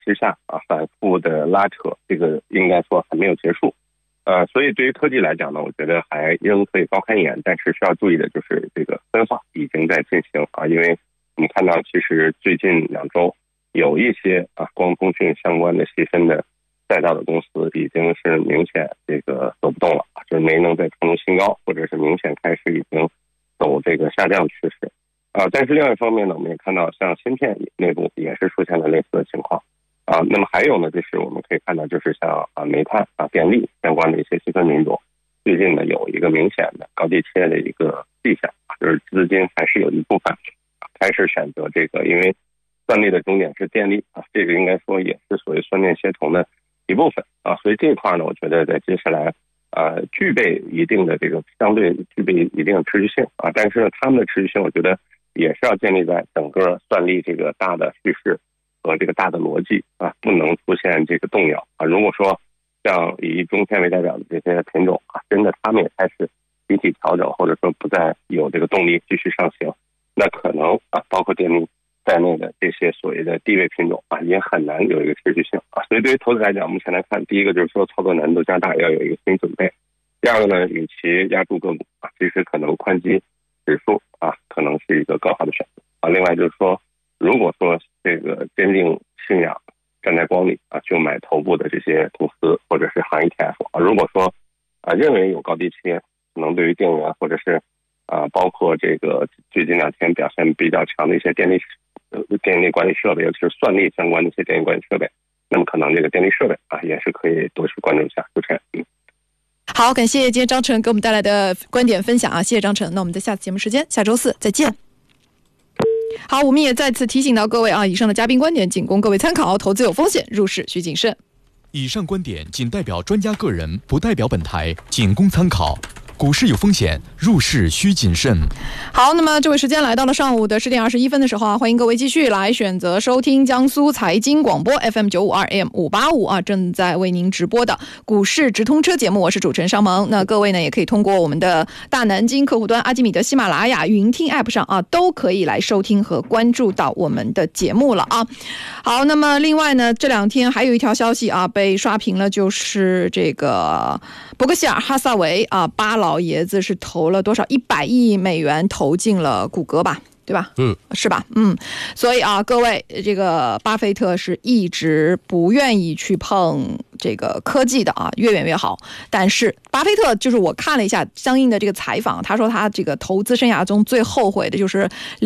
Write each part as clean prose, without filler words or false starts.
之下反复的拉扯，这个应该说还没有结束。所以对于科技来讲呢，我觉得还仍可以高看一眼，但是需要注意的就是这个分化已经在进行因为我们看到其实最近2周有一些光通讯相关的细分的赛道的公司已经是明显这个走不动了，就是没能再创新高，或者是明显开始已经走这个下降趋势。但是另外一方面呢，我们也看到像芯片内部也是出现了类似的情况。那么还有呢，就是我们可以看到，就是像煤炭电力相关的一些细分品种，最近呢有一个明显的高低切的一个迹象，就是资金还是有一部分开始选择这个，因为算力的终点是电力这个应该说也是所谓双电协同的一部分所以这一块呢，我觉得在接下来具备一定的这个相对具备一定的持续性但是呢，他们的持续性我觉得也是要建立在整个算力这个大的叙事和这个大的逻辑不能出现这个动摇如果说像以中天为代表的这些品种真的他们也开始集体调整，或者说不再有这个动力继续上行，那可能包括电力在内的这些所谓的低位品种也很难有一个持续性所以对于投资来讲，目前来看，第一个就是说操作难度加大，要有一个心理准备；第二个呢，与其压住个股其实可能宽基指数可能是一个更好的选择另外就是说，如果说这个坚定信仰站在光里就买头部的这些公司或者是行业 ETF 如果说认为有高低切，可能对于电源或者是包括这个最近2天表现比较强的一些电力管理设备，尤其是算力相关的一些电力管理设备，那么可能这个电力设备也是可以多去关注一下。主持人， 好，感谢今天张晨给我们带来的观点分享谢谢张晨。那我们在下次节目时间，下周4再见。好，我们也再次提醒到各位以上的嘉宾观点仅供各位参考，投资有风险，入市需谨慎。 以上观点仅代表专家个人，不代表本台，仅供参考。股市有风险，入市需谨慎。 好，那么这位时间来到了上午的10点21分的时候欢迎各位继续来选择收听江苏财经广播 FM 952 AM 585正在为您直播的股市直通车节目，我是主持人商萌。那各位呢，也可以通过我们的大南京客户端、阿基米德、喜马拉雅、云听 App 上都可以来收听和关注到我们的节目了好，那么另外呢，这2天还有一条消息被刷屏了，就是这个伯克希尔哈撒韦巴老爷子是投了多少100亿美元投进了谷歌吧，对吧？是吧？所以各位，这个巴菲特是一直不愿意去碰这个科技的越远越好。但是巴菲特就是我看了一下相应的这个采访，他说他这个投资生涯中最后悔的就是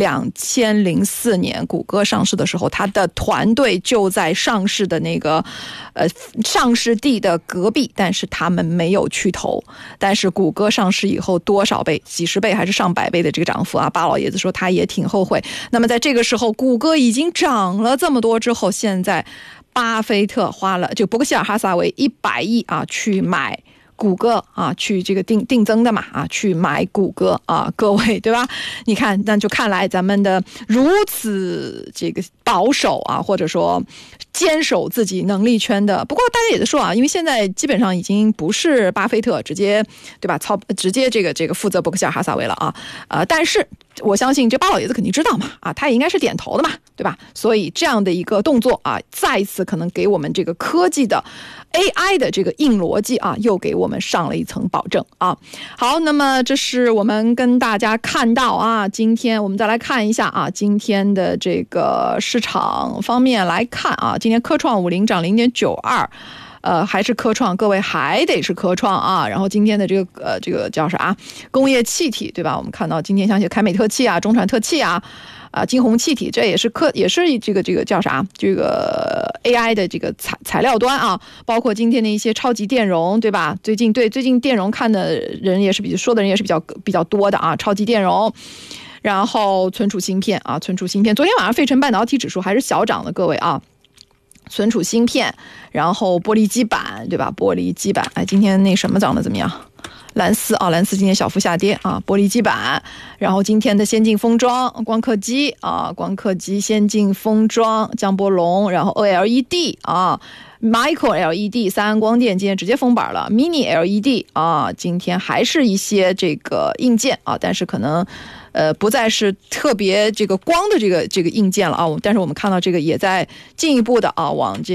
2004年谷歌上市的时候，他的团队就在上市的那个上市地的隔壁，但是他们没有去投。但是谷歌上市以后多少倍，几十倍还是上百倍的这个涨幅巴老爷子说他也挺后悔。那么在这个时候，谷歌已经涨了这么多之后，现在巴菲特花了就伯克希尔哈撒韦100亿去买谷歌去这个定增的嘛去买谷歌各位对吧？你看，那就看来咱们的如此这个保守或者说坚守自己能力圈的。不过大家也在说因为现在基本上已经不是巴菲特直接对吧直接这个负责伯克希尔哈撒韦了但是我相信这巴老爷子肯定知道嘛他也应该是点头的嘛，对吧？所以这样的一个动作再一次可能给我们这个科技的 AI 的这个硬逻辑又给我们上了一层保证好，那么这是我们跟大家看到今天我们再来看一下今天的这个市场方面来看今天科创50涨0.92。还是科创，各位还得是科创然后今天的这个叫啥工业气体对吧？我们看到今天像凯美特气中传特气金鸿气体，这也是这个叫啥这个 AI 的这个材料端包括今天的一些超级电容对吧？最近电容看的人也是说的人也是比较多的超级电容。然后存储芯片存储芯片，昨天晚上费城半导体指数还是小涨的，各位存储芯片，然后玻璃基板对吧？玻璃基板今天那什么涨得怎么样？蓝思今天小幅下跌玻璃基板。然后今天的先进封装、光刻机先进封装、江波龙，然后 OLED Micro LED 三安光电今天直接封板了 ，Mini LED 今天还是一些这个硬件但是可能不再是特别这个光的这个硬件了啊，但是我们看到这个也在进一步的啊往这